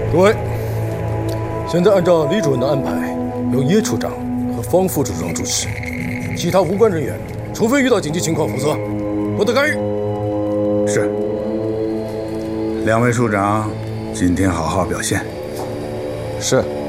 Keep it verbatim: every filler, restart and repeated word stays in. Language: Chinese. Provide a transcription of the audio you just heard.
各位，现在按照李主任的安排，由叶处长和方副处长主持，其他无关人员，除非遇到紧急情况，否则不得干预。 是。两位处长，今天好好表现。 是。